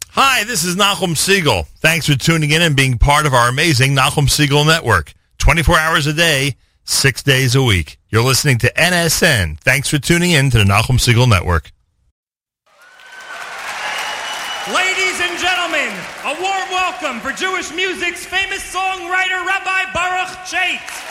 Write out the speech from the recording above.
Hi, this is Nachum Siegel. Thanks for tuning in and being part of our amazing Nachum Siegel Network. 24 hours a day, 6 days a week. You're listening to NSN. Thanks for tuning in to the Nachum Siegel Network. Ladies and gentlemen, a warm welcome for Jewish music's famous songwriter, Rabbi Baruch Chait.